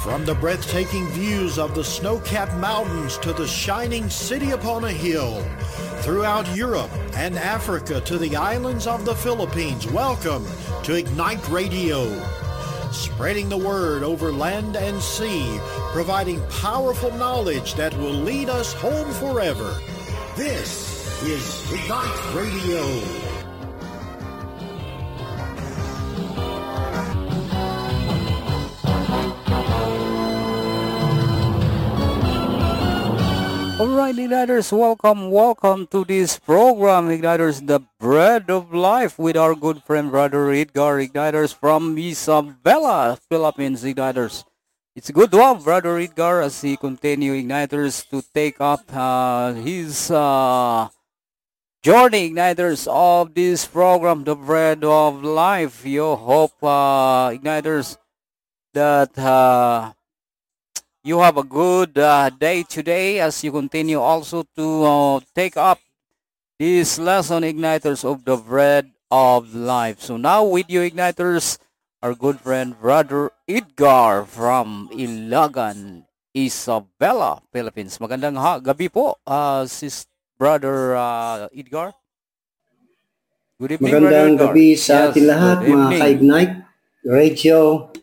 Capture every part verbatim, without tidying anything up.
From the breathtaking views of the snow-capped mountains to the shining city upon a hill, throughout Europe and Africa to the islands of the Philippines, welcome to Ignite Radio. Spreading the word over land and sea, providing powerful knowledge that will lead us home forever. This is Ignite Radio. Alright, Igniters, welcome, welcome to this program, Igniters, the Bread of Life, with our good friend, Brother Edgar, Igniters, from Isabela, Philippines, Igniters. It's good to have Brother Edgar as he continue, Igniters, to take up uh, his uh, journey, Igniters, of this program, the Bread of Life. You hope, uh, Igniters, that... Uh, You have a good uh, day today as you continue also to uh, take up this lesson, Igniters, of the Bread of Life. So now with you, Igniters, our good friend, Brother Edgar from Ilagan, Isabela, Philippines. Magandang ha gabi po, uh, sis Brother uh, Edgar. Good evening, Magandang Brother Edgar. gabi sa Yes, atin lahat, good mga evening. ka-Ignite Radio.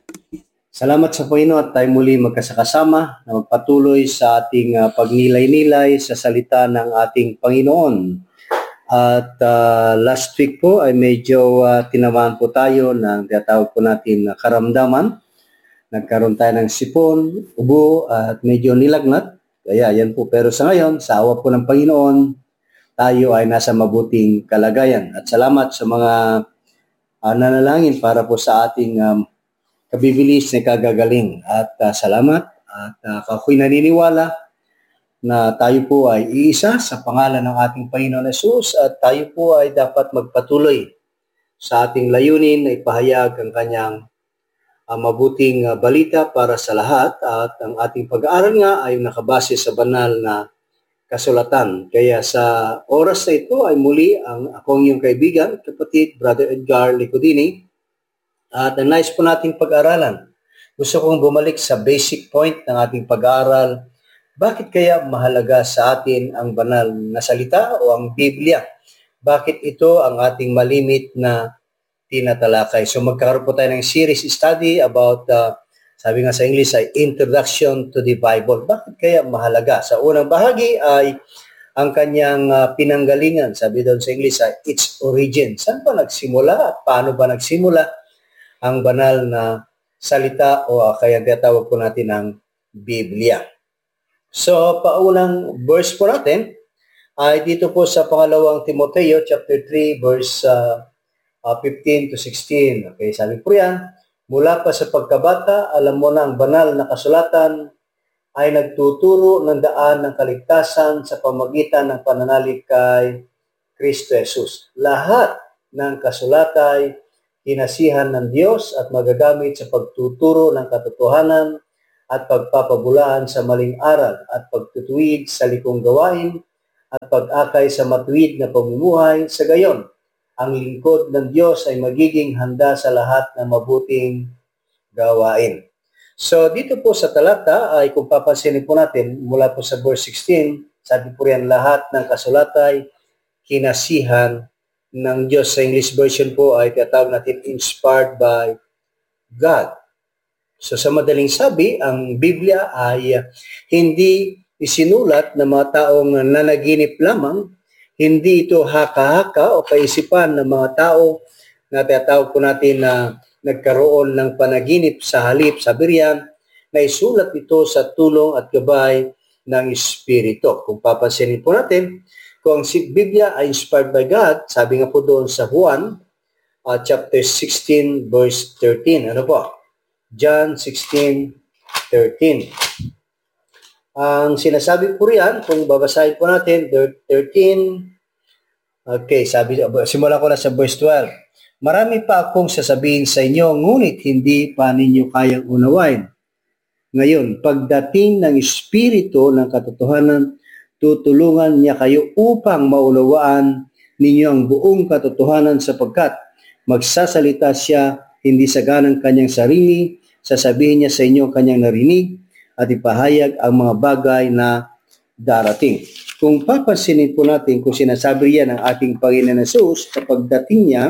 Salamat sa Panginoon at tayo muli magkasakasama na magpatuloy sa ating uh, pagnilay-nilay sa salita ng ating Panginoon. At uh, last week po ay medyo uh, tinamaan po tayo ng tinatawag po natin na karamdaman. Nagkaroon tayo ng sipon, ubo at medyo nilagnat. Kaya yan po. Pero sa ngayon, sa awa po ng Panginoon, tayo ay nasa mabuting kalagayan. At salamat sa mga uh, nanalangin para po sa ating um, kabibilis na kagagaling. At uh, salamat at uh, ako'y naniniwala na tayo po ay iisa sa pangalan ng ating Panginoon Hesus at tayo po ay dapat magpatuloy sa ating layunin na ipahayag ang kanyang uh, mabuting uh, balita para sa lahat at ang ating pag-aaral nga ay nakabase sa banal na kasulatan. Kaya sa oras na ito ay muli ang akong iyong kaibigan, kapatid, Brother Edgar Licodini. At ang nais po nating pag-aralan, gusto kong bumalik sa basic point ng ating pag-aaral. Bakit kaya mahalaga sa atin ang banal na salita o ang Biblia? Bakit ito ang ating malimit na tinatalakay? So magkakaroon po tayo ng series study about, uh, sabi nga sa English ay Introduction to the Bible. Bakit kaya mahalaga? Sa unang bahagi ay ang kanyang uh, pinanggalingan. Sabi doon sa English ay its origin. Saan ba nagsimula at paano ba nagsimula ang banal na salita o uh, kaya tinatawag po natin ang Biblia. So, paunang verse po natin ay dito po sa pangalawang Timoteo chapter three verse uh, uh, fifteen to sixteen. Okay, sabi po yan, mula pa sa pagkabata, alam mo na ang banal na kasulatan ay nagtuturo ng daan ng kaligtasan sa pamagitan ng pananalig kay Kristo Jesus. Lahat ng kasulatan hinasihan ng Diyos at magagamit sa pagtuturo ng katotohanan at pagpapabulaan sa maling aral at pagtutuwid sa likong gawain at pag-akay sa matuwid na pamumuhay. Sa gayon, ang lingkod ng Diyos ay magiging handa sa lahat ng mabuting gawain. So dito po sa talata ay kung papansinin po natin mula po sa verse sixteen, sabi po riyan lahat ng kasulatay hinasihan ng Diyos. Sa English version po ay tinatawag natin inspired by God. So sa madaling sabi, ang Biblia ay uh, hindi isinulat ng mga taong nanaginip lamang, hindi ito haka-haka o kaisipan ng mga tao na tinatawag po natin na nagkaroon ng panaginip sa halip, sabi riyan, na isulat ito sa tulong at gabay ng Espiritu. Kung papansinin po natin, kung si Biblia ay inspired by God, sabi nga po doon sa Juan, uh, chapter sixteen, verse thirteen. Ano po? John sixteen, thirteen. Ang sinasabi po riyan, kung babasahin po natin, thirteen, okay, sabi, simula ko na sa verse twelve. Marami pa akong sasabihin sa inyo, ngunit hindi pa ninyo kayang unawain. Ngayon, pagdating ng Espiritu ng katotohanan, tutulungan niya kayo upang maunawaan ninyo ang buong katotohanan sapagkat magsasalita siya hindi sa ganang kanyang sarili, sasabihin niya sa inyo ang kanyang narinig at ipahayag ang mga bagay na darating. Kung papansinin po natin kung sinasabi yan ng ating Panginoon Jesus, kapag dating niya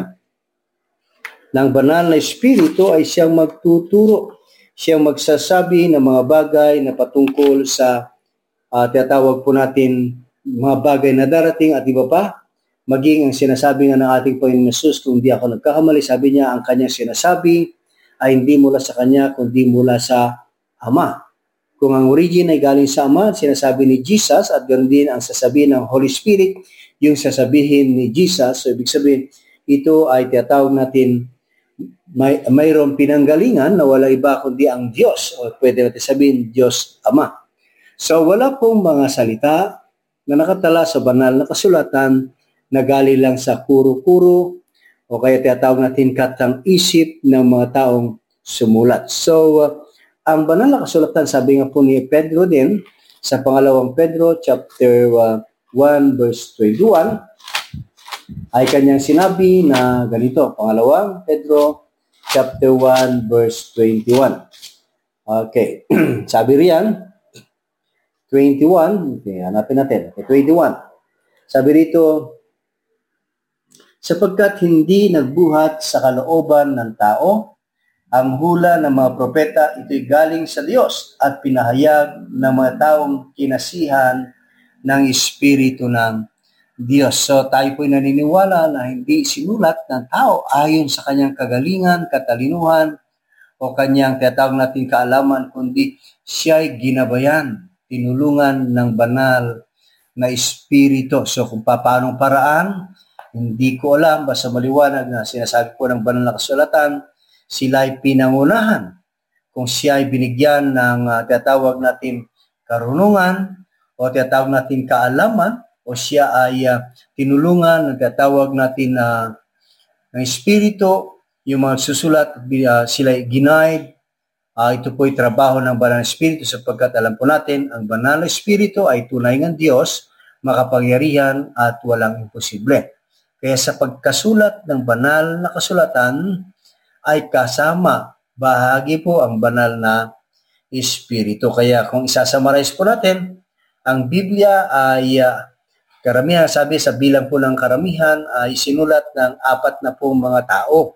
ng banal na Espiritu ay siyang magtuturo. Siyang magsasabi ng mga bagay na patungkol sa uh, tinatawag po natin mga bagay na darating at iba pa. Maging ang sinasabi nga ng ating Panginoon Jesus, kung di ako nagkakamali, sabi niya, ang kanyang sinasabi ay hindi mula sa kanya, kundi mula sa Ama. Kung ang origin ay galing sa Ama, sinasabi ni Jesus, at ganoon din ang sasabihin ng Holy Spirit, yung sasabihin ni Jesus. So, ibig sabihin, ito ay tinatawag natin may mayroong pinanggalingan na wala iba kundi ang Diyos, o pwede natin sabihin Diyos Ama. So wala pong mga salita na nakatala sa banal na kasulatan na galing lang sa kuro-kuro o kaya tinatawag natin katang isip ng mga taong sumulat. So uh, ang banal na kasulatan, sabi nga po ni Pedro din sa pangalawang Pedro chapter uh, one verse twenty-one, ay kanyang sinabi na ganito, pangalawang Pedro chapter one verse twenty-one. Okay. Sabi riyan, twenty-one, okay, hanapin natin. Okay, twenty-one. Sabi rito, sapagkat hindi nagbuhat sa kalooban ng tao ang hula ng mga propeta, ito'y galing sa Diyos at pinahayag ng mga taong kinasihan ng Espiritu ng Diyos. So tayo po'y naniniwala na hindi sinulat ng tao ayon sa kanyang kagalingan, katalinuhan, o kanyang tinatawag natin kaalaman, kundi siya'y ginabayan, tinulungan ng banal na Espiritu. So kung paanong paraan, hindi ko alam, basta maliwanag na sinasabi po ng banal na kasulatan, sila'y pinangunahan. Kung siya'y binigyan ng uh, tinatawag natin karunungan, o tinatawag natin kaalaman, o siya ay uh, tinulungan, nagtatawag natin na uh, ng Espiritu, yung mga susulat, uh, sila ginaid. Uh, ito po ay trabaho ng banal na Espiritu, sapagkat alam po natin, ang banal na Espiritu ay tunay ng Diyos, makapangyarihan at walang imposible. Kaya sa pagkasulat ng banal na kasulatan, ay kasama, bahagi po ang banal na Espiritu. Kaya kung isasummarize po natin, ang Biblia ay uh, karamihan, sabi sa bilang po ng karamihan, ay sinulat ng apat na pong mga tao.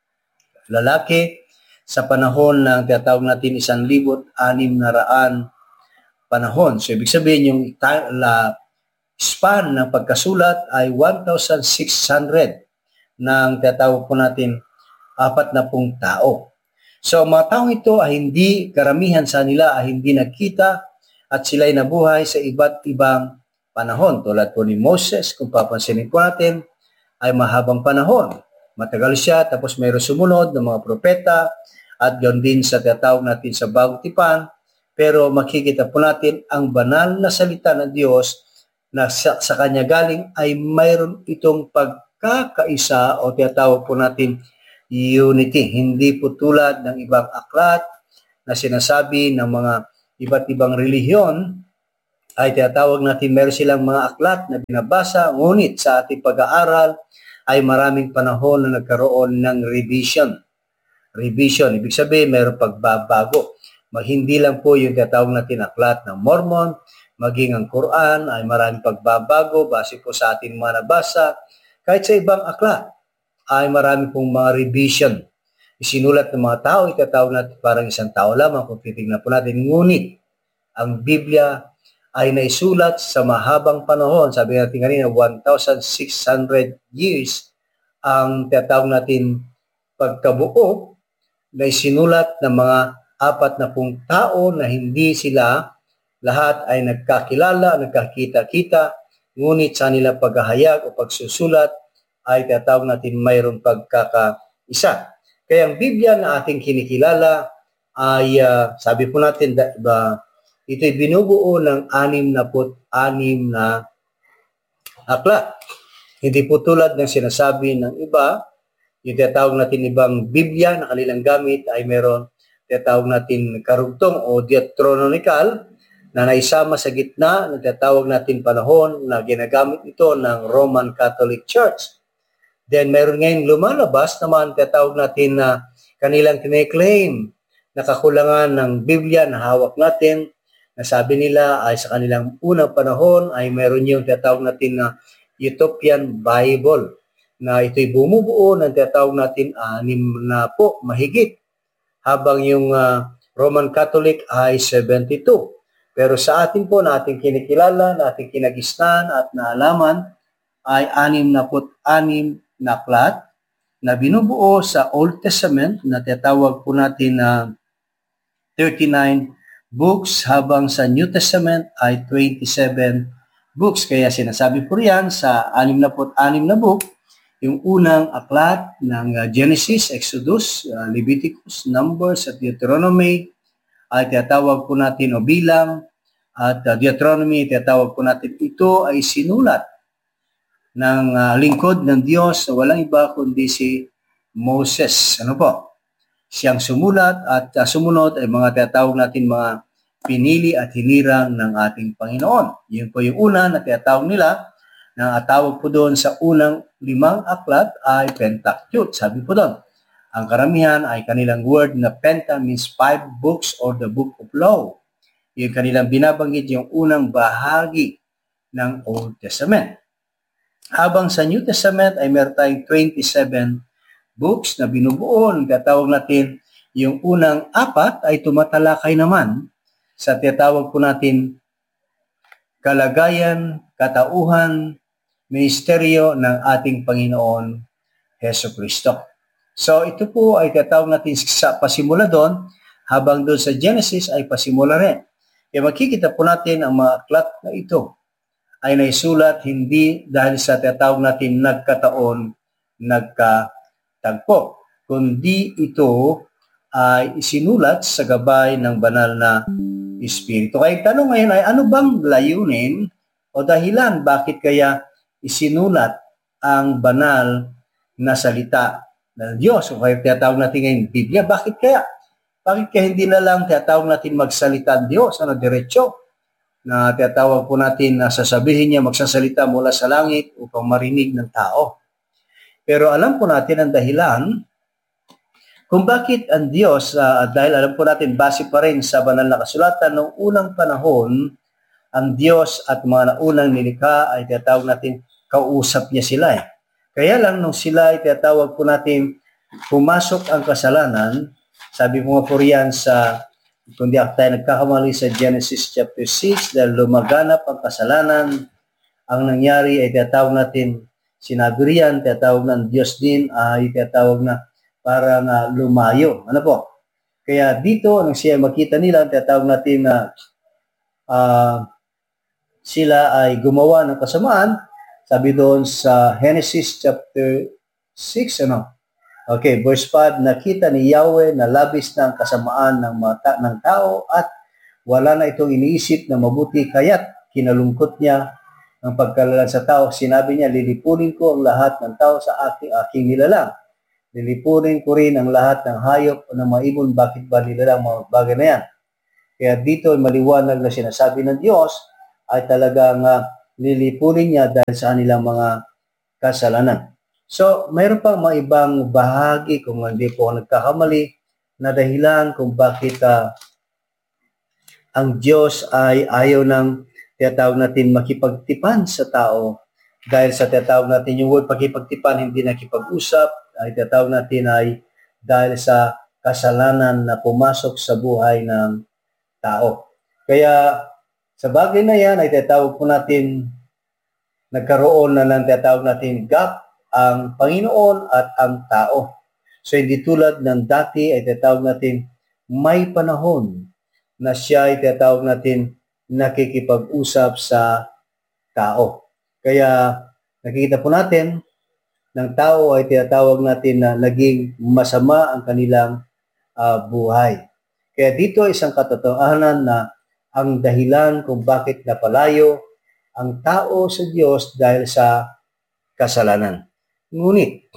Lalaki, sa panahon ng tinatawag natin isang libot, anim na raan panahon. So, ibig sabihin, yung la, span ng pagkasulat ay one thousand six hundred ng tinatawag po natin apat na pong tao. So, mga taong ito ay hindi, karamihan sa nila ay hindi nagkita at sila'y nabuhay sa iba't ibang panahon. Tulad po ni Moses, kung papansinin po natin, ay mahabang panahon. Matagal siya, tapos mayroon sumunod ng mga propeta, at ganoon din sa tinatawag natin sa Bagong Tipan. Pero makikita po natin ang banal na salita ng Diyos na sa, sa kanya galing ay mayroon itong pagkakaisa o tinatawag po natin unity. Hindi po tulad ng ibang aklat na sinasabi ng mga iba't ibang relihiyon, ay tinatawag natin meron silang mga aklat na binabasa, ngunit sa ating pag-aaral ay maraming panahon na nagkaroon ng revision. Revision, ibig sabihin meron pagbabago. Mag, hindi lang po yung tinatawag natin aklat ng Mormon, maging ang Quran ay maraming pagbabago base po sa ating mga nabasa. Kahit sa ibang aklat ay marami pong mga revision. Isinulat ng mga tao, itatawag natin parang isang tao lamang kung titignan po natin. Ngunit ang Biblia ay naisulat sa mahabang panahon. Sabi natin kanina, one thousand six hundred years ang tinatawag natin pagkabuo na isinulat ng mga apat na pung tao na hindi sila lahat ay nagkakilala, nagkakita-kita, ngunit sa nila paghahayag o pagsusulat ay tinatawag natin mayroong pagkakaisa. Kaya ang Biblia na ating kinikilala ay uh, sabi po natin diba, ito'y binubuo ng anim na put anim na aklat. Hindi po tulad ng sinasabi ng iba, yung tinatawag natin ibang Biblia na kanilang gamit ay meron tinatawag natin karugtong o Deuteronomical na naisama sa gitna, tinatawag natin panahon na ginagamit ito ng Roman Catholic Church. Then meron ngayon lumalabas naman tinatawag natin na kanilang kine-claim nakakulangan ng Biblia na hawak natin, na sabi nila ay sa kanilang unang panahon ay meron yung tinatawag natin na Ethiopian Bible, na ito'y bumubuo ng tinatawag natin anim na po mahigit, habang yung uh, Roman Catholic ay seventy-two. Pero sa atin po na ating kinikilala, na ating kinagisnan at naalaman ay anim na po anim na aklat na binubuo sa Old Testament na tinatawag po natin na thirty-nine books, habang sa New Testament ay twenty-seven books. Kaya sinasabi po riyan sa anim na po anim na book, yung unang aklat ng uh, Genesis, Exodus, uh, Leviticus, Numbers at Deuteronomy ay tinatawag po natin o bilang, at uh, Deuteronomy tinatawag po natin ito ay sinulat ng uh, lingkod ng Diyos na walang iba kundi si Moses. Ano po? Siyang sumulat at uh, sumunod ay mga tinatawag natin mga pinili at hinirang ng ating Panginoon. Yun po yung una na tinatawag nila, na atawag po doon sa unang limang aklat ay Pentateuch. Sabi po doon, ang karamihan ay kanilang word na Penta means five books or the book of law. Yung kanilang binabanggit yung unang bahagi ng Old Testament. Habang sa New Testament ay meron tayong twenty-seven books na binubuo, ng tinatawag natin yung unang apat ay tumatalakay naman sa tinatawag po natin kalagayan, katauhan, ministeryo ng ating Panginoon Hesus Kristo. So ito po ay tinatawag natin sa pasimula doon, habang doon sa Genesis ay pasimula rin. Kaya makikita po natin ang mga aklat na ito ay naisulat hindi dahil sa tinatawag natin nagkataon, nagkatagpo, kundi ito ay isinulat sa gabay ng banal na Espiritu. Kaya tanong ngayon ay ano bang layunin o dahilan bakit kaya isinulat ang banal na salita ng Diyos? O kaya tinatawag natin ngayon Biblia, bakit kaya? Bakit kaya hindi na lang tinatawag natin magsalita ang Diyos, ano, diretso? Na tinatawag po natin na sasabihin niya magsasalita mula sa langit upang marinig ng tao. Pero alam po natin ang dahilan kung bakit ang Diyos, uh, dahil alam po natin base pa rin sa banal na kasulatan, noong unang panahon, ang Diyos at mga naunang nilikha ay tinatawag natin kausap niya sila eh. Kaya lang nung sila ay tinatawag po natin pumasok ang kasalanan, sabi po nga po riyan sa kung di ako tayo nagkakamali sa Genesis chapter six, dahil lumaganap ang kasalanan, ang nangyari ay tinatawag natin, sinabi riyan, tinatawag ng Diyos din, ay tinatawag na parang uh, lumayo. Ano po? Kaya dito, nang siya makita nila, tinatawag natin na uh, sila ay gumawa ng kasamaan, sabi doon sa Genesis chapter six, ano? Okay, verse five, nakita ni Yahweh na labis na ang kasamaan ng, mata, ng tao at wala na itong iniisip na mabuti, kaya't kinalungkot niya ang pagkalalan sa tao. Sinabi niya, lilipunin ko ang lahat ng tao sa aking, aking nilalang. Lilipunin ko rin ang lahat ng hayop o ng maibon. Bakit ba nilalang mga bagay na yan? Kaya dito maliwanag na sinasabi ng Diyos ay talagang uh, lilipunin niya dahil sa kanilang mga kasalanan. So, mayroon pang mga ibang bahagi, kung hindi po ako nagkakamali, na dahilan kung bakit uh, ang Diyos ay ayaw ng tinatawag natin makipagtipan sa tao. Dahil sa tinatawag natin yung word pakipagtipan, hindi nakipag-usap, ay tinatawag natin ay dahil sa kasalanan na pumasok sa buhay ng tao. Kaya sa bagay na yan ay tinatawag po natin, nagkaroon na ng tinatawag natin gap ang Panginoon at ang tao. So hindi tulad ng dati ay tinatawag natin may panahon na siya ay tinatawag natin nakikipag-usap sa tao. Kaya nakikita po natin ng tao ay tinatawag natin na naging masama ang kanilang uh, buhay. Kaya dito isang katotohanan na ang dahilan kung bakit napalayo ang tao sa Diyos dahil sa kasalanan. Ngunit,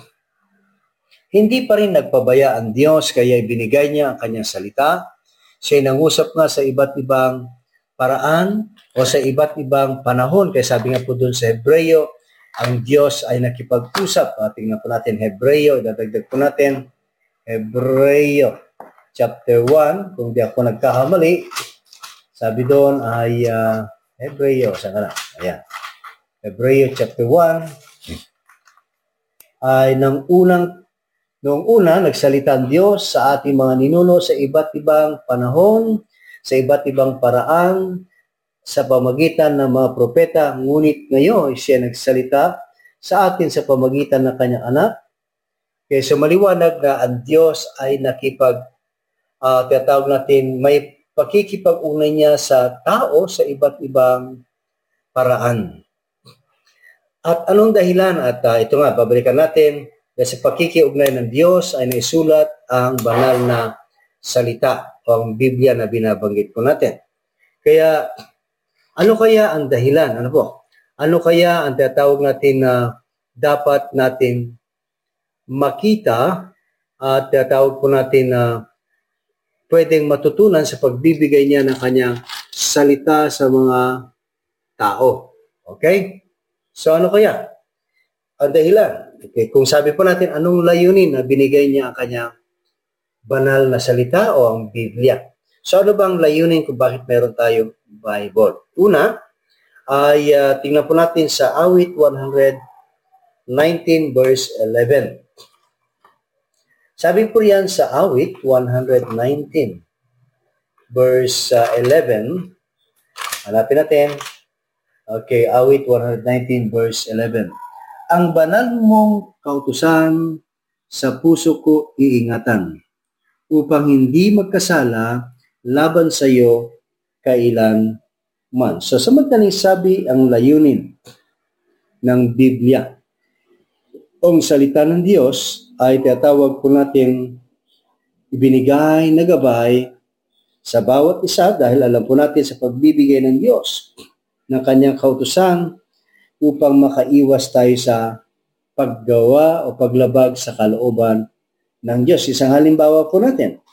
hindi pa rin nagpabaya ang Diyos, kaya ibinigay niya ang kanyang salita. Siya nangusap nga sa iba't ibang paraan o sa iba't ibang panahon. Kaya sabi nga po doon sa Hebreo, ang Diyos ay nakipag-usap. Tingnan po natin Hebreo, idadagdag po natin Hebreo chapter one, kung di ako nagkakamali, sabi doon ay uh, Hebreo, saan ka na? Ayan. Hebreo chapter one, ay nang unang, noong una, nagsalita ang Diyos sa ating mga ninuno sa iba't ibang panahon, sa iba't ibang paraan, sa pamagitan ng mga propeta, ngunit ngayon siya nagsalita sa atin sa pamagitan ng kanyang anak. Kaya so maliwanag na ang Diyos ay nakipag, uh, tinatawag natin, may pakikipag-unay niya sa tao sa iba't ibang paraan. At anong dahilan? At uh, ito nga, babalikan natin, dahil sa pakikiugnay ng Diyos ay naisulat ang banal na salita o ang Biblia na binabanggit po natin. Kaya, ano kaya ang dahilan? Ano po? Ano kaya ang tinatawag natin na dapat natin makita at tinatawag po natin na pwedeng matutunan sa pagbibigay niya ng kanyang salita sa mga tao? Okay? So ano kaya? Ang dahilan. Okay. Kung sabi po natin, anong layunin na binigay niya ang kanyang banal na salita o ang Biblia? So ano bang layunin kung bakit meron tayong Bible? Una, ay uh, tingnan po natin sa awit one nineteen verse eleven. Sabi po yan sa awit one nineteen verse uh, eleven. Hanapin natin. Okay, awit one nineteen verse eleven. Ang banal mong kautusan sa puso ko iingatan upang hindi magkasala laban sa iyo kailan man. So, sa madaling sabi, ang layunin ng Biblia o ang salita ng Diyos ay tinatawag po natin ibinigay na gabay sa bawat isa dahil alam po natin sa pagbibigay ng Diyos ng kanyang kautusan upang makaiwas tayo sa paggawa o paglabag sa kalooban ng Diyos. Isang halimbawa po natin.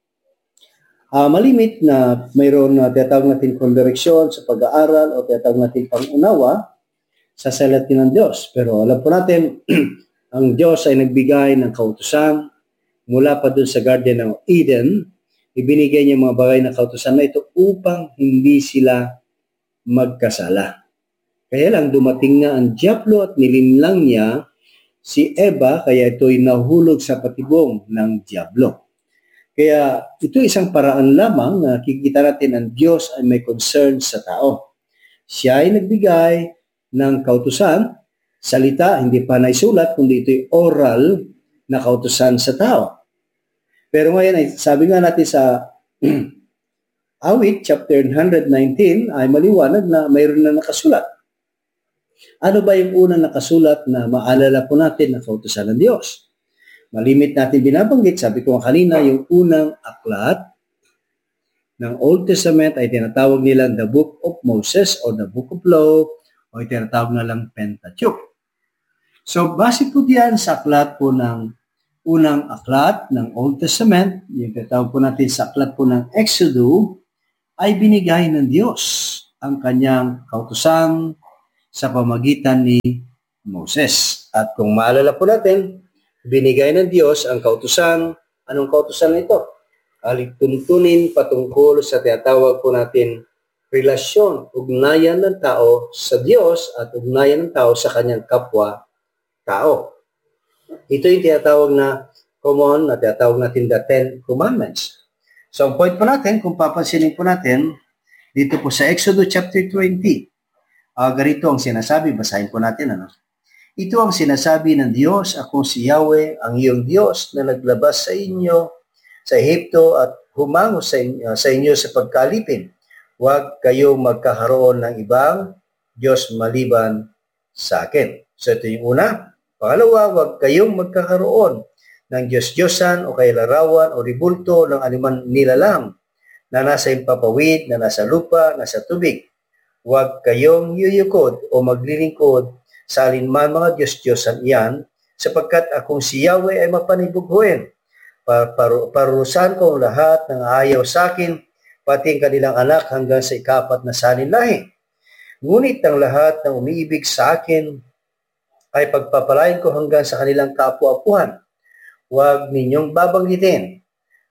Uh, malimit na mayroon na tinatawag natin kondireksyon sa pag-aaral o tinatawag natin pang-unawa sa salita ng Diyos. Pero alam po natin, ang Diyos ay nagbigay ng kautusan mula pa dun sa Garden ng Eden. Ibinigay niya mga bagay na kautusan na ito upang hindi sila magkasala. Kaya lang dumating nga ang diablo at nilinlang niya si Eva, kaya ito'y nahulog sa patibong ng diablo. Kaya ito isang paraan lamang na kikita natin ang Diyos ay may concern sa tao. Siya ay nagbigay ng kautusan, salita, hindi pa naisulat, kundi ito'y oral na kautusan sa tao. Pero ngayon, ay, sabi nga natin sa awit, chapter one nineteen, ay maliwanag na mayroon na nakasulat. Ano ba yung unang nakasulat na maalala po natin na kautusan ng Diyos? Malimit natin binabanggit, sabi ko kanina, yung unang aklat ng Old Testament ay tinatawag nilang the Book of Moses or the Book of Law o tinatawag na lang Pentateuch. So, base po diyan sa aklat po ng unang aklat ng Old Testament, yung tinatawag po natin sa aklat po ng Exodus, ay binigay ng Diyos ang kanyang kautusan sa pamagitan ni Moses. At kung maalala po natin, binigay ng Diyos ang kautusan. Anong kautusan na ito? Alituntunin patungkol sa tinatawag po natin relasyon, ugnayan ng tao sa Diyos at ugnayan ng tao sa kanyang kapwa-tao. Ito yung tinatawag na common na tinatawag natin the Ten Commandments. So, ang point po natin, kung papansinin po natin, dito po sa Exodus chapter twenty, uh, ganito ang sinasabi, basahin po natin, ano? Ito ang sinasabi ng Diyos, ako si Yahweh, ang iyong Diyos na naglabas sa inyo sa Ehipto at humango sa inyo sa, inyo sa pagkalipin. Huwag kayo magkakaroon ng ibang Diyos maliban sa akin. So ito yung una. Pangalawa, huwag kayong magkakaroon ng Diyos-Diyosan o kay larawan o ribulto ng aliman nilalang na nasa impapawid, na nasa lupa, nasa tubig. Huwag kayong yuyukod o maglilingkod sa alinman mga Diyos-Diyosan iyan, sapagkat akong si Yahweh ay mapanibughuin. Parurusan ko ang lahat ng ayaw sa akin, pati ang kanilang anak hanggang sa ikapat na sanin lahi. Ngunit ang lahat ng umiibig sa akin ay pagpapalain ko hanggang sa kanilang kaapu-apuhan. Huwag ninyong babanggitin.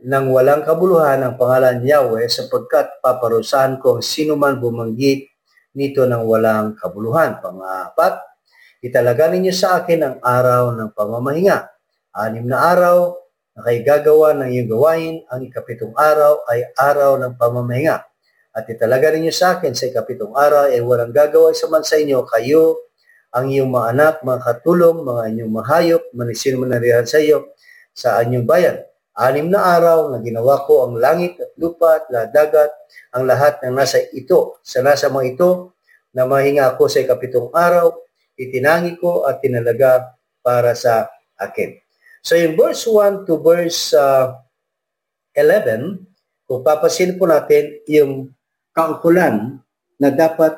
ng walang kabuluhan ang pangalan Yahweh sapagkat paparusahan ko ang sino man bumanggit nito ng walang kabuluhan. Pang-apat, italaga ninyo sa akin ang araw ng pamamahinga. Anim na araw na kayo gagawa ng iyong gawain, ang ikapitong araw ay araw ng pamamahinga. At italaga ninyo sa akin sa ikapitong araw ay walang gagawa sa man sa inyo, kayo, ang iyong mga anak, mga katulong, mga inyong mahayop, manisino man narihan sa iyo, sa inyong bayan. Anim na araw na ginawa ko ang langit at lupa at dagat, ang lahat ng nasa ito. Sa nasa mga ito, na mahinga ako sa ikapitong araw, itinangi ko at tinalaga para sa akin. So in verse one to verse uh, eleven, kung papasin po natin yung kaukulan na dapat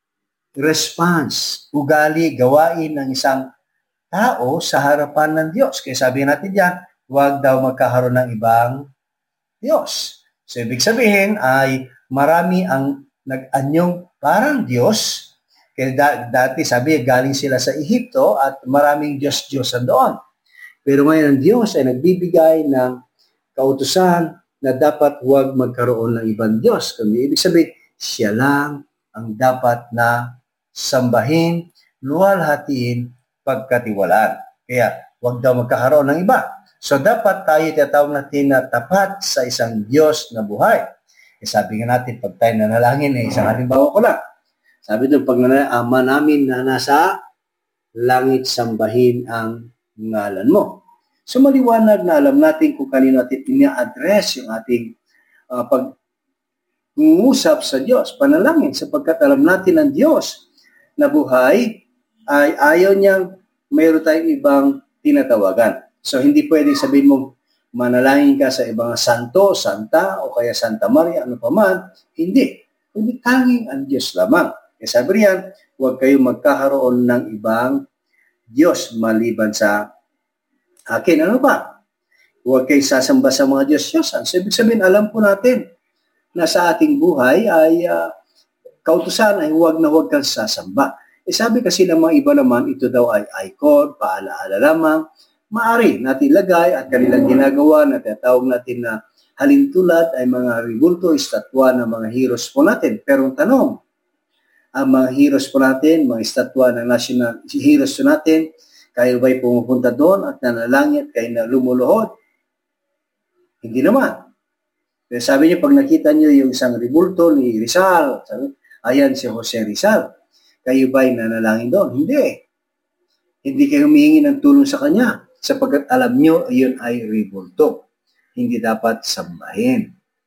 response, ugali, gawain ng isang tao sa harapan ng Diyos. Kaya sabi natin diyan, huwag daw magkakaroon ng ibang Diyos. So, ibig sabihin ay marami ang nag-anyong parang Diyos. Kaya da- dati sabi, galing sila sa Ehipto at maraming Diyos-Diyosan doon. Pero ngayon ang Diyos ay nagbibigay ng kautusan na dapat huwag magkaroon ng ibang Diyos. Kaya ibig sabihin, siya lang ang dapat na sambahin, luwalhatiin, pagkatiwalaan. Kaya huwag daw magkakaroon ng iba. So, dapat tayo tinatawag natin na tapat sa isang Diyos na buhay. E sabi nga natin, pag tayo nanalangin, eh, isang halimbawa ko lang. Sabi doon, pag nanalangin, Ama namin na nasa langit, sambahin ang ngalan mo. So, maliwanag na alam natin kung kanino natin ina-address yung ating uh, pag-uusap sa Diyos, panalangin, sapagkat alam natin ang Diyos na buhay ay ayaw niyang mayroon tayong ibang tinatawagan. So, hindi pwedeng sabihin mo, manalangin ka sa ibang santo, santa, o kaya Santa Maria, ano pa man. Hindi. Hindi tanging ang Diyos lamang. Kaya sabi riyan, huwag kayo magkakaroon ng ibang Diyos maliban sa akin. Ano ba? Huwag kayo sasamba sa mga Diyos-Diyosan. So, ibig sabihin, alam po natin na sa ating buhay ay uh, kautusan ay huwag na huwag kang sasamba. E sabi kasi ng mga iba naman, ito daw ay icon, paalaala lamang, maari natin lagay at kanilang ginagawa na tinatawag natin na halintulad ay mga ribulto, estatwa ng mga heroes po natin. Pero ang tanong, ang mga heroes po natin, mga estatwa ng national heroes po natin, kayo ba'y pumupunta doon at nanalangin at kayo na lumuluhod? Hindi naman. Pero sabi niyo, pag nakita niyo yung isang ribulto ni Rizal, sabi, ayan si Jose Rizal, kayo ba'y nanalangin doon? Hindi. Hindi kayo humihingi ng tulong sa kanya sapagkat alam nyo, yun ay ribulto. Hindi dapat sambahin.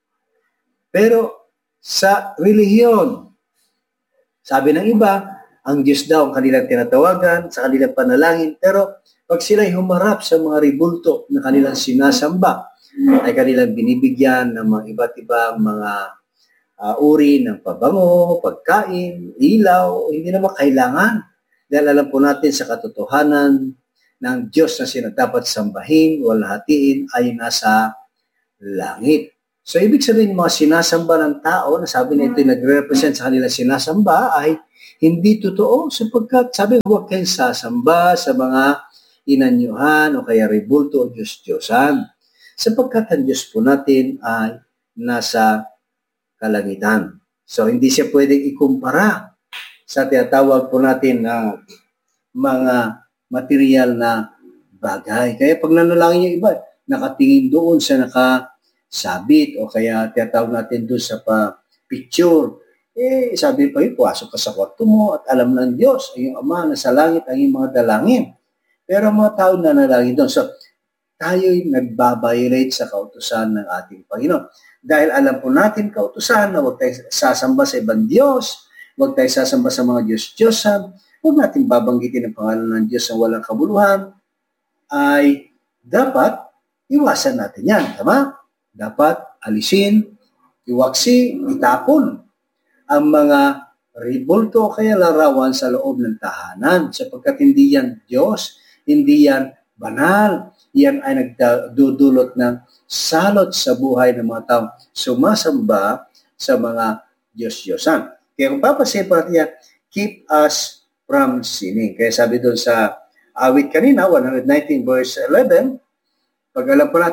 Pero sa relihiyon, sabi ng iba, ang Diyos daw ang kanilang tinatawagan sa kanilang panalangin. Pero pag sila'y humarap sa mga ribulto na kanilang sinasamba, ay kanilang binibigyan ng mga iba't ibang mga uh, uri ng pabango, pagkain, ilaw, hindi naman kailangan. Dahil alam po natin sa katotohanan ng Diyos na sinadapat sambahin, walhatiin ay nasa langit. So, ibig sabihin, mga sinasamba ng tao, na sabi na ito nagre-represent sa kanila sinasamba, ay hindi totoo sapagkat sabi, huwag kayong sasamba sa mga inanyuhan o kaya ribulto o Diyos-Diyosan. Sapagkat ang Diyos po natin ay nasa kalangitan. So, hindi siya pwedeng ikumpara sa tinatawag po natin na mga material na bagay. Kaya pag nanalangin yung iba, nakatingin doon sa nakasabit o kaya tinatawag natin doon sa pa-picture. Eh, sabi pa yun, puwasok ka sa kwarto mo at alam ng Diyos, ay yung Ama na sa langit ang iyong mga dalangin. Pero mga tao na nanalangin doon. So, tayo'y nagbabiolate sa kautusan ng ating Panginoon. Dahil alam po natin kautusan na huwag tayo sasamba sa ibang Diyos, huwag tayo sasamba sa mga Diyos-Diyosan, huwag natin babanggitin ang pangalan ng Diyos na walang kabuluhan, ay dapat iwasan natin yan. Tama? Dapat alisin, iwaksi, itapon ang mga ribulto o kaya larawan sa loob ng tahanan sapagkat hindi yan Diyos, hindi yan banal. Yan ay nagdudulot ng salot sa buhay ng mga taong sumasamba sa mga Diyos-Diyosan. Kaya kung papasin po natin yan, keep us from sinning. Kaya sabi doon sa awit kanina, one nineteen verse eleven, pag alam po natin,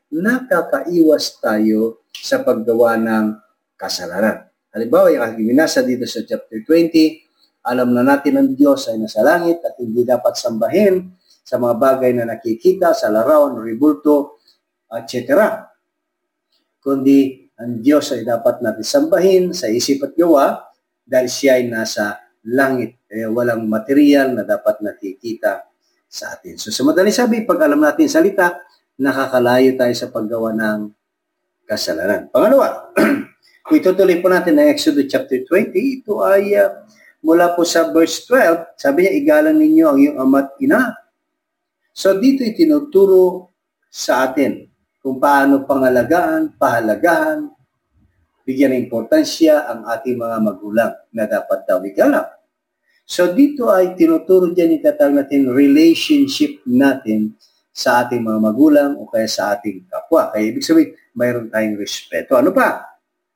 nakakaiwas tayo sa paggawa ng kasalanan. Halimbawa, yung aking binasa dito sa chapter twenty, alam na natin ang Diyos ay nasa langit at hindi dapat sambahin sa mga bagay na nakikita sa larawan, ribulto, et cetera. Kundi ang Diyos ay dapat natin sambahin sa isip at gawa dahil siya ay nasa langit. Kaya walang material na dapat nakikita sa atin. So sa madaling sabi, pag alam natin salita, nakakalayo tayo sa paggawa ng kasalanan. Pangalawa, kung itutuloy po natin ang Exodus chapter twenty, ito ay uh, mula po sa verse twelve, sabi niya, igalang ninyo ang iyong ama at ina. So dito itinuturo sa atin kung paano pangalagaan, pahalagahan, bigyan ng importansya ang ating mga magulang na dapat daw igalang. So dito ay tinuturo dyan, itatawag natin relationship natin sa ating mga magulang o kaya sa ating kapwa. Kaya ibig sabihin, mayroon tayong respeto. Ano pa?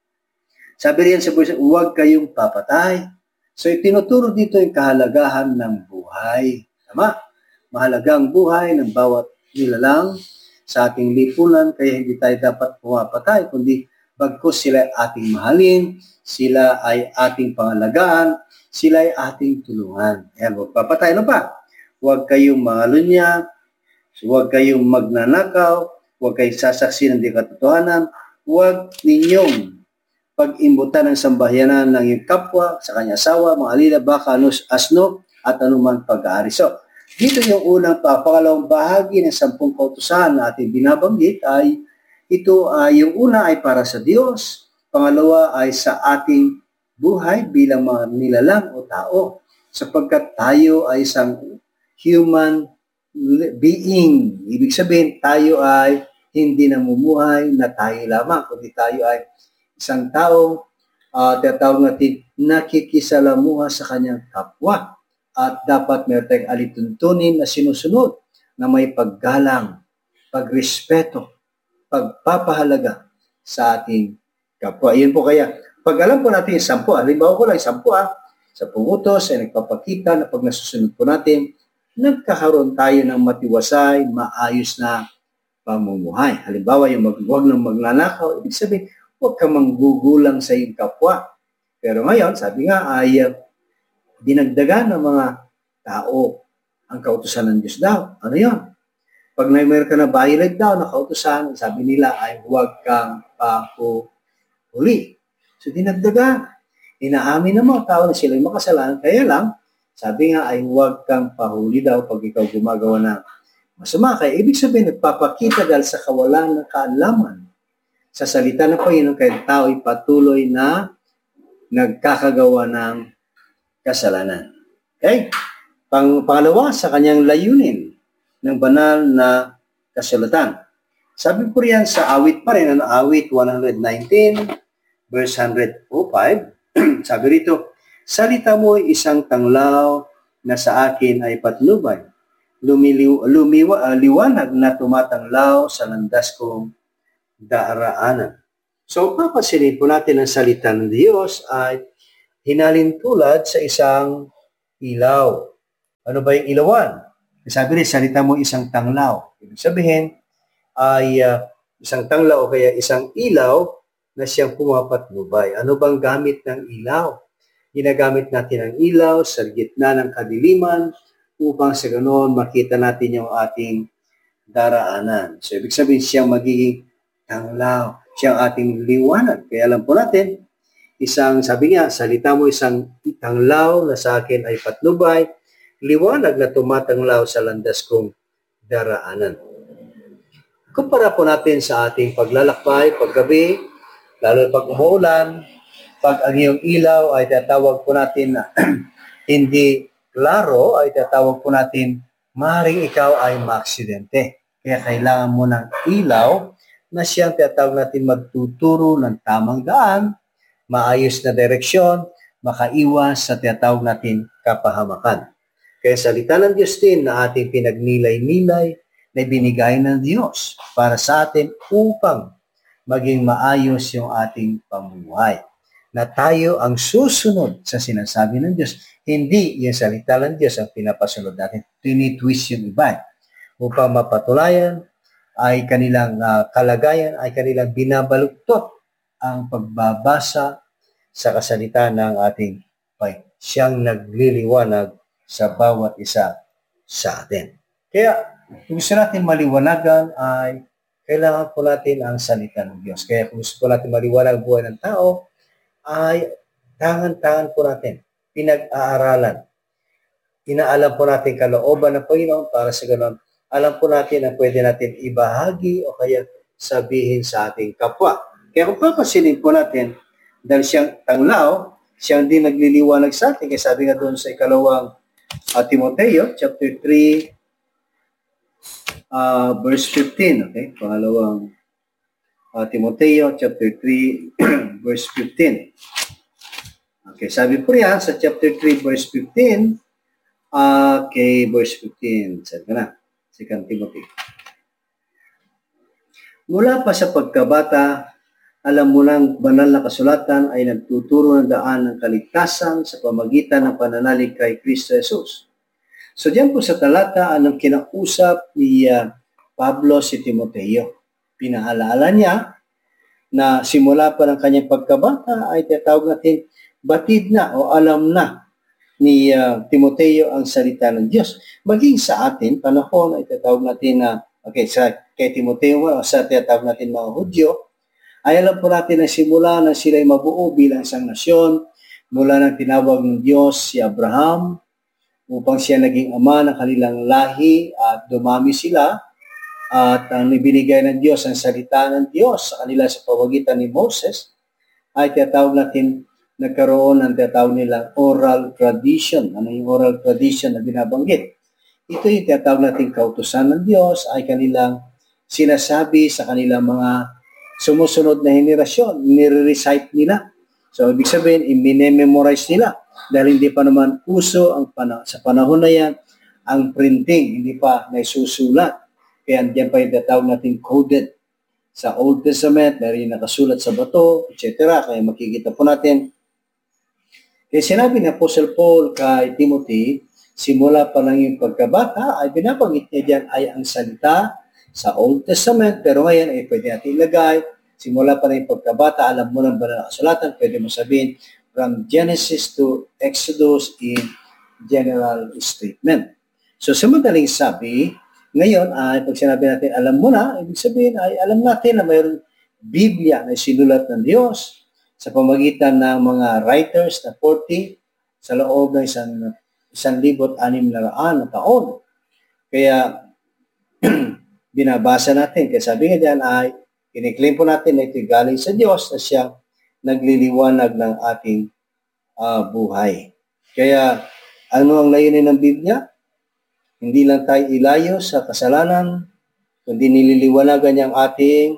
Sabi riyan sa verse, huwag kayong papatay. So itinuturo dito yung kahalagahan ng buhay. Tama? Mahalaga ang buhay ng bawat nilalang sa ating lipunan, kaya hindi tayo dapat pumapatay, kundi bagkus sila ay ating mahalin, sila ay ating pangalagaan, sila ay ating tulungan. Ayan, huwag papatay. Ano pa? Huwag kayong mangalunya, huwag kayong magnanakaw, huwag kayong sasaksi ng di katotohanan, huwag ninyong pag-imbutan ng sambahyanan ng iyong kapwa, sa kanyang asawa, mga alila, baka, anus, asno, at anuman pag-aari. So, dito yung unang pa, pangalawang bahagi ng sampung kautusan na ating binabanggit ay ito ay uh, yung una ay para sa Diyos, pangalawa ay sa ating buhay bilang mga nilalang o tao, sapagkat tayo ay isang human being. Ibig sabihin, tayo ay hindi namumuhay na tayo lamang, kundi tayo ay isang tao, uh, tinatawag natin, nakikisalamuha sa kanyang kapwa. At dapat meron tayong alituntunin na sinusunod na may paggalang, pagrespeto, pagpapahalaga sa ating kapwa. Iyon po kaya, pag alam po natin yung sampu, halimbawa ko lang yung sampu ah, sa pungutos ay nagpapakita na pag nasusunod po natin, nagkakaroon tayo ng matiwasay, maayos na pamumuhay. Halimbawa, yung magwag ng magnanakaw, ibig sabihin, huwag kang manggugulang sa iyong kapwa. Pero ngayon, sabi nga, ay uh, dinagdagan ng mga tao ang kautusan ng Diyos daw. Ano yun? Pag mayroon ka na violate daw na kautusan, sabi nila ay huwag kang pahuhuli. So dinagdagan. Inaamin ng mga tao na sila ay makasalanan. Kaya lang, sabi nga ay huwag kang pahuli daw pag ikaw gumagawa ng masama. Kaya ibig sabihin, nagpapakita dahil sa kawalan ng kaalaman. Sa salita ng Panginoon, kaya tao ay patuloy na nagkakagawa ng kasalanan. Okay? Pang, pangalawa, sa kanyang layunin ng banal na kasulatan. Sabi po riyan sa awit pa rin, ano, awit one nineteen, verse one oh five, sabi rito, salita mo ay isang tanglaw na sa akin ay patnubay. Lumiliw, lumiwa, uh, liwanag na tumatanglaw sa landas kong daraanan. So, papasinin po natin ang salita ng Diyos ay hinalin tulad sa isang ilaw. Ano ba yung ilawan? Sabi rin, salita mo isang tanglaw. Ibig sabihin, ay uh, isang tanglaw o kaya isang ilaw na siyang pumapatnubay. Ano bang gamit ng ilaw? Ginagamit natin ang ilaw sa gitna ng kadiliman upang sa ganoon makita natin yung ating daraanan. So, ibig sabihin, siyang magiging tanglaw. Siyang ating liwanag. Kaya alam po natin, isang, sabi nga, salita mo isang tanglaw na sa akin ay patnubay, liwanag na tumatanglaw sa landas kong daraanan. Kumpara po natin sa ating paglalakbay, paggabi, lalo pag umuulan, pag ang iyong ilaw ay tatawag po natin na hindi klaro, ay tatawag po natin, maaaring ikaw ay maaksidente. Kaya kailangan mo ng ilaw na siyang tatawag natin magtuturo ng tamang daan, maayos na direksyon, makaiwas sa tinatawag natin kapahamakan. Kaya salita ng Diyos din na ating pinagnilay-nilay na binigay ng Diyos para sa atin upang maging maayos yung ating pamumuhay. Na tayo ang susunod sa sinasabi ng Diyos. Hindi yung salita ng Diyos ang pinapasunod natin. Tinitwist yung iba upang mapatulayan ay kanilang uh, kalagayan, ay kanilang binabaluktot ang pagbabasa sa kasalita ng ating Panginoon. Siyang nagliliwanag sa bawat isa sa atin. Kaya, kung gusto natin maliwanagan ay kailangan po natin ang salita ng Diyos. Kaya kung gusto po natin maliwanag ang buhay ng tao, ay tangan-tangan po natin, pinag-aaralan. Inaalam po natin kalooban ng Panginoon para sa ganon, alam po natin na pwede natin ibahagi o kaya sabihin sa ating kapwa. Kaya kung papasinin po natin, dahil siyang tanglaw, siyang din nagliliwanag sa atin. Kaya sabi nga doon sa ikalawang uh, Timoteo, chapter three, uh, verse fifteen. Okay? Pangalawang uh, Timoteo, chapter three, verse fifteen. Okay, sabi po yan sa chapter three, verse fifteen, uh, okay, verse fifteen. Sabi ka na, Second Timothy. Mula pa sa pagkabata, alam mo lang, banal na kasulatan ay nagtuturo ng daan ng kaligtasan sa pamagitan ng pananalig kay Kristo Jesus. So diyan po sa talata, anong kinausap ni uh, Pablo si Timoteo. Pinaalala niya na simula pa ng kanyang pagkabata ay tinatawag natin batid na o alam na ni uh, Timoteo ang salita ng Diyos. Maging sa atin, panahon ay tinatawag natin na, okay, sa kay Timoteo o sa tinatawag natin mga Hudyo, ay alam po natin na simula na sila'y mabuo bilang isang nasyon, mula nang tinawag ng Diyos si Abraham upang siya naging ama ng kanilang lahi at dumami sila at ang ibinigay ng Diyos, ang salita ng Diyos sa kanila sa pamagitan ni Moses, ay tinatawag natin nagkaroon ng tinatawag nilang oral tradition. Ano yung oral tradition na binabanggit? Ito yung tinatawag natin kautusan ng Diyos ay kanilang sinasabi sa kanilang mga sumusunod na henerasyon, nire-recite nila. So, ibig sabihin, i-memorize nila. Dahil hindi pa naman uso ang pana- sa panahon na yan, ang printing, hindi pa naisusulat. Kaya diyan pa yung tatawag natin coded. Sa Old Testament, meron nakasulat sa bato, et cetera. Kaya makikita po natin. Kaya sinabi ni Apostle Paul kay Timothy, simula pa lang yung pagkabata, ay binabanggit niya dyan ay ang salita sa Old Testament, pero ngayon ay pwede natin ilagay, simula pa rin pagkabata, alam mo ng banal na kasulatan, pwede mo sabihin, from Genesis to Exodus in general statement. So, sa madaling sabi, ngayon ay pag sinabi natin, alam mo na, ibig sabihin ay alam natin na mayroong Biblia na sinulat ng Diyos sa pamagitan ng mga writers na forty sa loob ng isang, isang libot anim na raan na taon. Kaya, binabasa natin. Kaya sabi nga diyan ay, kiniklaim po natin na ito'y galing sa Diyos na siyang nagliliwanag ng ating uh, buhay. Kaya, ano ang layunin ng Biblia? Hindi lang tayo ilayo sa kasalanan, kundi nililiwanagan niyang ating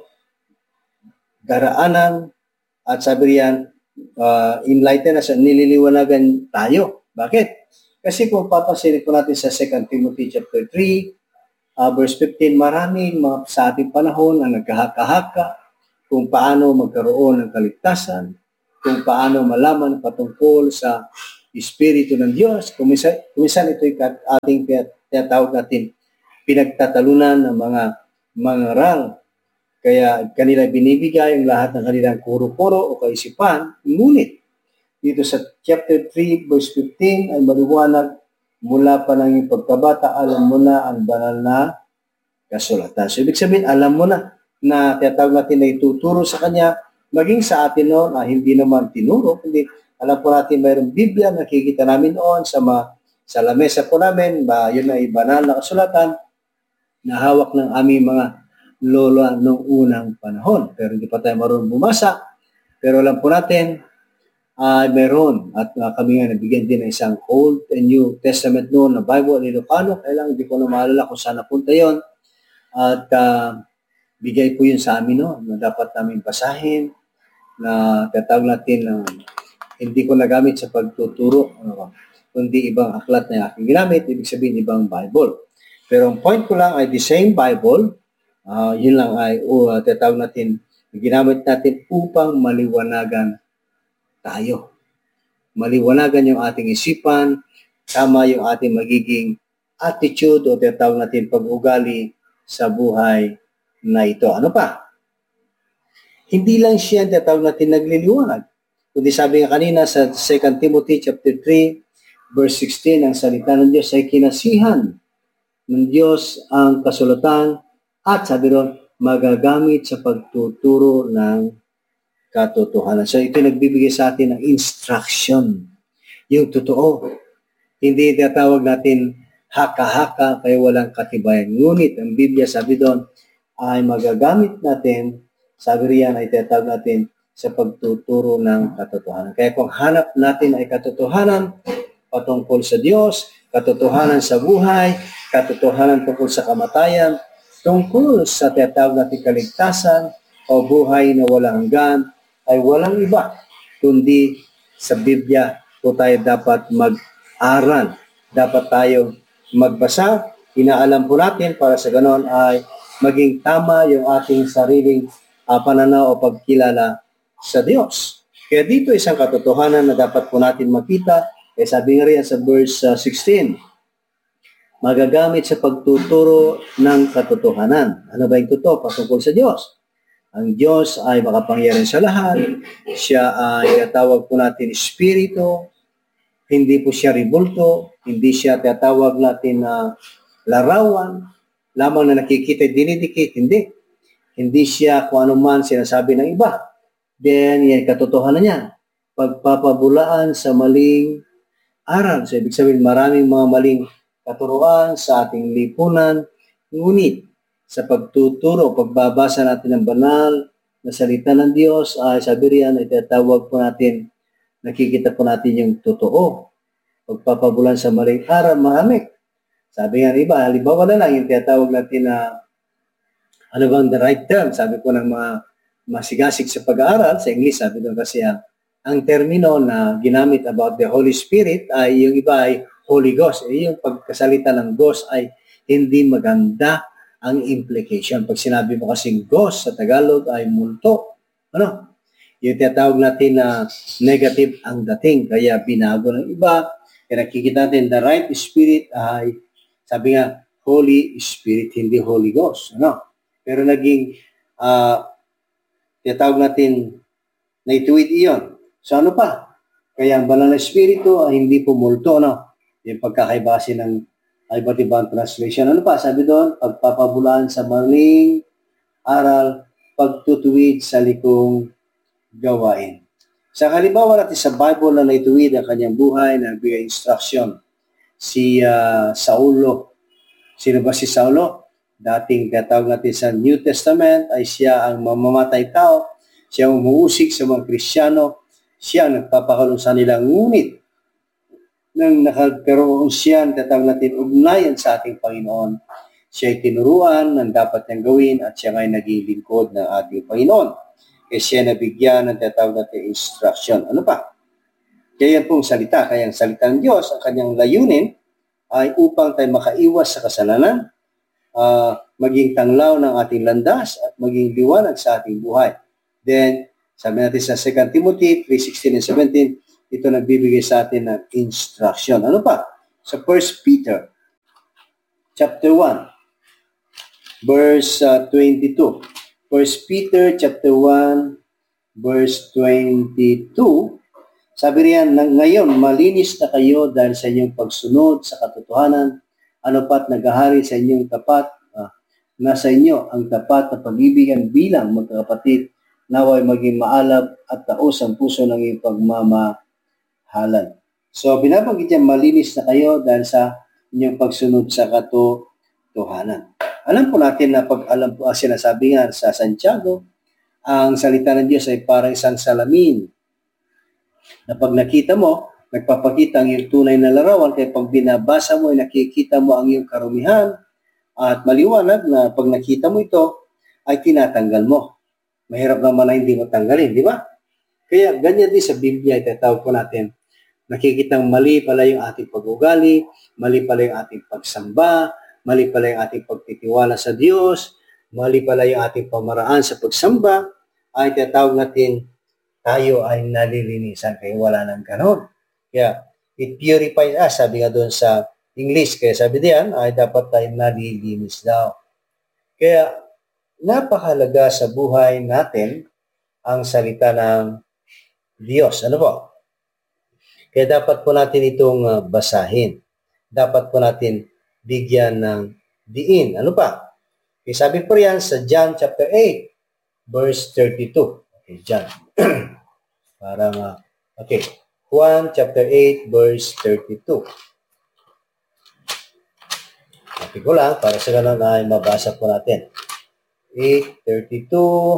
daraanan at sabi riyan, uh, enlighten us, nililiwanagan tayo. Bakit? Kasi kung papasilip po natin sa Second Timothy chapter three, Uh, verse fifteen, maraming mga sa ating panahon ang nagkahaka-haka kung paano magkaroon ng kaligtasan, kung paano malaman patungkol sa Espiritu ng Diyos. Kumisan, kumisan ito'y ating tinatawag natin pinagtatalunan ng mga mangaral. Kaya kanila binibigay ang lahat ng kanilang kuro-kuro o kaisipan. Ngunit, dito sa chapter three, verse fifteen, ay maliwanag mula pa lang yung pagkabata, alam mo na ang banal na kasulatan. So, ibig sabihin, alam mo na na tinatawag natin na ituturo sa kanya, maging sa atin noon, ah, hindi naman tinuro, hindi, alam po natin mayroong Biblia, nakikita namin noon sa, ma, sa lamesa po namin, ba, yun ay banal na kasulatan, na hawak ng aming mga lola noong unang panahon. Pero hindi pa tayo marunong bumasa, pero alam po natin, ay uh, meron at uh, kami nga nabigyan din ng isang Old and New Testament noon na Bible ni Ilocano. Kailang hindi ko na maalala kung saan napunta yon. At uh, bigay po yun sa amin noon na dapat namin basahin na tatawag natin na uh, hindi ko nagamit sa pagtuturo uh, kundi ibang aklat na aking ginamit, ibig sabihin ibang Bible. Pero ang point ko lang ay the same Bible, uh, yun lang ay uh, tatawag natin, ginamit natin upang maliwanagan tayo. Maliwanagan yung ating isipan, tama yung ating magiging attitude o tinatawag natin pag-ugali sa buhay na ito. Ano pa? Hindi lang siya tinatawag natin nagliliwanag. Kundi sabi nga kanina sa Second Timothy chapter three, verse sixteen, ang salita ng Diyos ay kinasihan ng Diyos ang kasulatan at sabi ron, magagamit sa pagtuturo ng katotohanan. So ito nagbibigay sa atin ng instruction. Yung totoo. Hindi tinatawag natin haka-haka kaya walang katibayan. Ngunit ang Biblia sabi doon ay magagamit natin, sabi riyan ay tinatawag natin sa pagtuturo ng katotohanan. Kaya kung hanap natin ay katotohanan patungkol sa Diyos, katotohanan sa buhay, katotohanan tungkol sa kamatayan, tungkol sa tinatawag natin kaligtasan o buhay na walang hanggan, ay walang iba kundi sa Biblia po tayo dapat mag-aral. Dapat tayo magbasa. Inaalam po natin para sa ganon ay maging tama yung ating sariling uh, pananaw o pagkilala sa Diyos. Kaya dito isang katotohanan na dapat po natin makita. Eh sabi nga rin sa verse uh, sixteen, magagamit sa pagtuturo ng katotohanan. Ano ba yung totoo patungkol sa Diyos? Ang Diyos ay makapangyarihan sa lahat. Siya ay tinatawag po natin Espiritu. Hindi po siya ribulto. Hindi siya tinatawag natin na uh, larawan. Lamang na nakikita, dinidikit. Hindi. Hindi siya kung ano man sinasabi ng iba. Then, yan katotohanan niya. Pagpapabulaan sa maling aral. So, ibig sabihin, maraming mga maling katuruan sa ating lipunan. Ngunit, sa pagtuturo, pagbabasa natin ng banal na salita ng Diyos, ay sabi riyan, ay tinatawag po natin, nakikita po natin yung totoo. Pagpapabulan sa maling aral, marami. Sabi nga iba, halimbawa na lang, yung tinatawag natin na, ano bang the right term? Sabi po ng mga masigasig sa pag-aaral, sa English, sabi doon kasi, ah, ang termino na ginamit about the Holy Spirit, ay yung iba ay Holy Ghost. Eh, yung pagkasalita ng Ghost ay hindi maganda ang implication. Pag sinabi mo kasing ghost sa Tagalog ay multo. Ano? Yung tinatawag natin na negative ang dating. Kaya binago ng iba. Kaya nakikita natin the right spirit ay, sabi nga, Holy Spirit, hindi Holy Ghost. Ano? Pero naging, uh, tinatawag natin na ituwid iyon. So ano pa? Kaya ang banal na espiritu ay hindi po multo. Ano? Yung pagkakaibasi ng ay iba't ibang translation. Ano pa? Sabi doon, pagpapabulaan sa maling aral, pagtutuwid sa likong gawain. Sa halimbawa natin sa Bible na naituwid ang kanyang buhay, nagbigay instruction, si uh, Saulo. Sino ba si Saulo? Dating katawag natin sa New Testament ay siya ang mamamatay tao, siya ang umuusik sa mga Kristiyano, siya ang nagpapakulong sa nila. Ngunit, nang nakagkaroon siya, tatawag natin, ugnayan sa ating Panginoon. Siya ay tinuruan ng dapat niyang gawin at siya ay naging lingkod ng ating Panginoon. Kaya siya nabigyan ng tatawag natin instruction. Ano pa? Kaya yan pong salita. Kaya ang salita ng Diyos, ang kanyang layunin ay upang tayo makaiwas sa kasalanan, uh, maging tanglaw ng ating landas at maging liwanag sa ating buhay. Then, sabi natin sa Second Timothy three sixteen and seventeen, ito nagbibigay sa atin ng instruction. Ano pa? Sa First Peter chapter one, verse uh, twenty-two. First Peter chapter one, verse twenty-two, sabi riyan, ngayon, malinis na kayo dahil sa inyong pagsunod sa katotohanan, ano pa't naghahari sa inyong tapat, ah, nasa inyo ang tapat na pag-ibigan bilang magkakapatid, naway maging maalab at taos ang puso ng iyong pagmama halan. So, binabanggit niya, malinis na kayo dahil sa inyong pagsunod sa katotohanan. Alam po natin na pag alam po, uh, sinasabi nga sa Santiago, ang salita ng Diyos ay parang isang salamin na pag nakita mo, nagpapakita ang iyong tunay na larawan, kaya pag binabasa mo, ay nakikita mo ang iyong karumihan at maliwanag na pag nakita mo ito, ay tinatanggal mo. Mahirap naman na hindi mo tanggalin, di ba? Kaya ganyan din sa Biblia, itatawag po natin, nakikitang mali pala yung ating pag-ugali, mali pala yung ating pagsamba, mali pala yung ating pagtitiwala sa Diyos, mali pala yung ating pamaraan sa pagsamba, ay tinatawag natin, tayo ay nalilinisan, kaya wala nang ganon. Kaya, it purifies us, sabi nga doon sa English, kaya sabi diyan, ay dapat tayo nalilinis daw. Kaya, napakahalaga sa buhay natin ang salita ng Diyos. Ano po? Kaya dapat po natin itong uh, basahin. Dapat po natin bigyan ng diin. Ano pa? Okay, sabi po yan sa John chapter eight, verse thirty-two. Okay, John. Parang, uh, okay. Juan chapter eight, verse thirty-two. Copy ko lang para sa ganun ay mabasa po natin. eight thirty-two.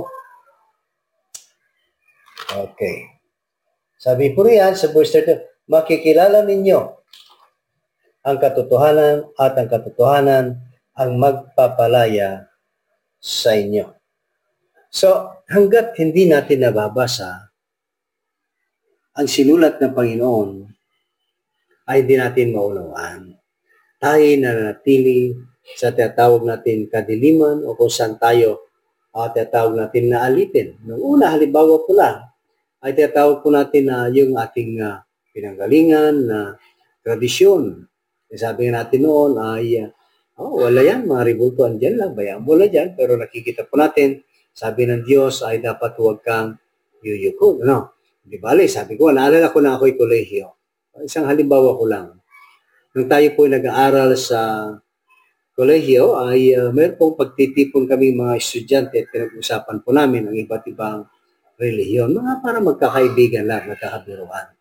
Okay. Sabi po riyan sa verse thirty-two, makikilala ninyo ang katotohanan at ang katotohanan ang magpapalaya sa inyo. So, hanggat hindi natin nababasa ang sinulat ng Panginoon, ay hindi natin maunawaan. Tayo nananatili sa tinatawag natin kadiliman o kung saan tayo uh, tinatawag natin na alitin. Noong una, halimbawa po lang, ay tinatawag po natin na uh, yung ating uh, pinanggalingan na uh, tradisyon. E sabi nga natin noon ay, uh, oh, wala yan, mga ribultuan dyan lang, bayaan mo lang dyan. Pero nakikita po natin, sabi ng Diyos ay dapat huwag kang yuyuko. Ano? Di bale, sabi ko, naalala ko na ako'y kolehiyo. Isang halimbawa ko lang. Nung tayo po nag-aaral sa kolehiyo, ay uh, mayroon pong pagtitipon kami mga estudyante at pinag-usapan po namin ang iba't ibang relihiyon. Mga para magkakaibigan lang, magkakabiruan.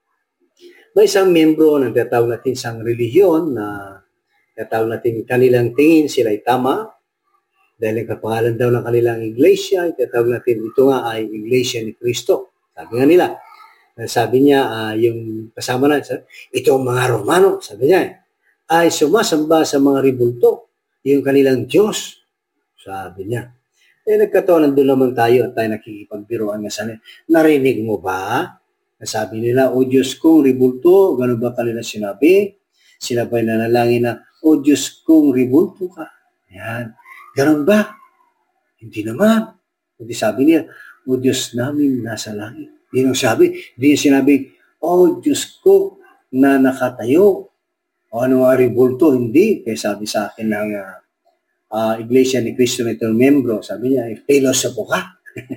May isang membro ng tinatawag natin isang relihiyon na tinatawag natin kanilang tingin sila'y tama. Dahil ang kapangalan daw ng kanilang iglesia, tinatawag natin ito nga ay Iglesia ni Cristo. Sabi nga nila, sabi niya, uh, yung kasama na, itong mga Romano, sabi niya, ay sumasamba sa mga ribulto, yung kanilang Diyos, sabi niya. Eh, nagkataon, nandun naman tayo at tayo nakikipagbiruan nga sa nila. Narinig mo ba? Sabi nila, o Diyos kong ribulto, gano'n ba kanila sinabi? Sila ba'y nanalangin na, o Diyos kong ribulto ka? Yan. Gano'n ba? Hindi naman. Hindi sabi niya, o Diyos namin nasa langit. Hindi nang sabi. Hindi niya sinabi, o Diyos ko na nakatayo. O ano nga ribulto? Hindi. Kaya sabi sa akin ng uh, uh, Iglesia ni Cristo na itong membro, sabi niya, filosopo ka.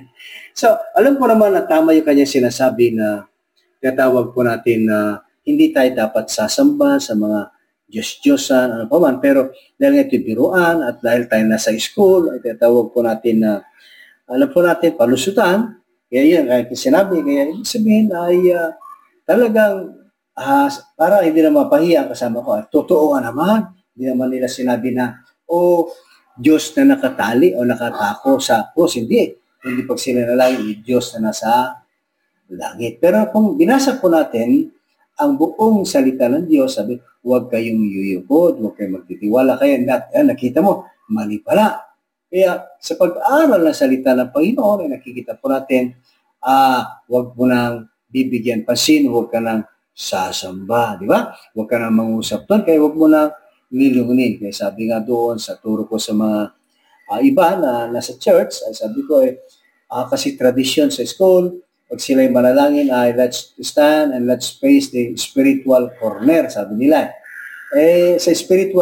So, alam ko naman na tama yung kanya sinasabi na katawag po natin na hindi tayo dapat sasamba sa mga Diyos-Diyosan, ano pa man. Pero dahil nga ito'y biruan at dahil tayo nasa school, ay katawag po natin na alam po natin, palusutan. Kaya yan, kahit sinabi, kaya ibig sabihin ay uh, talagang uh, para hindi na mapahiya ang kasama ko. At totoo nga naman, hindi naman nila sinabi na, o Diyos na nakatali o nakatako sa cross. Hindi. Hindi pag sila nalangin, Diyos na nasa langit. Pero kung binasa po natin, ang buong salita ng Diyos, sabi, huwag kayong yuyukod, huwag kayong magtitiwala. Kaya nakita mo, mali pala. Kaya sa pag-aaral ng salita ng Panginoon, ay nakikita po natin, ah, huwag mo nang bibigyan pansin, huwag ka nang sasamba, di ba? Huwag ka nang mangusap doon, kaya huwag mo nang nilungnin. Kaya sabi nga doon sa turo ko sa mga uh, iba na nasa church, ay sabi ko, eh, uh, kasi tradisyon sa school, pag sila'y manalangin, ay let's stand and let's face the spiritual corner, sabi nila. Eh, sa spiritual